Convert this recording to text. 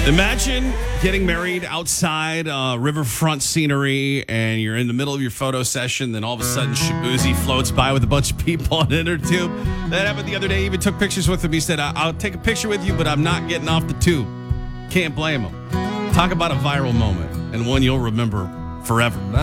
Imagine getting married outside riverfront scenery, and you're in the middle of your photo session. Then all of a sudden, Shabuzi floats by with a bunch of people on an inner tube. That happened the other day. He even took pictures with him. He said, "I'll take a picture with you, but I'm not getting off the tube." Can't blame him. Talk about a viral moment, and one you'll remember forever.